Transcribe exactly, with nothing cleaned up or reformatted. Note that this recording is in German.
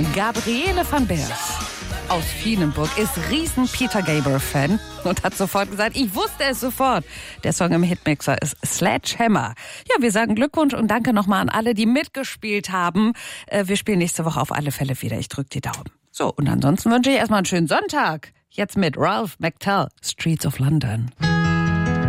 Gabriele van Beers aus Vienenburg ist riesen Peter Gabriel-Fan und hat sofort gesagt, ich wusste es sofort. Der Song im Hitmixer ist Sledgehammer. Ja, wir sagen Glückwunsch und danke nochmal an alle, die mitgespielt haben. Wir spielen nächste Woche auf alle Fälle wieder. Ich drücke die Daumen. So, und ansonsten wünsche ich erstmal einen schönen Sonntag. Jetzt mit Ralph McTell, Streets of London.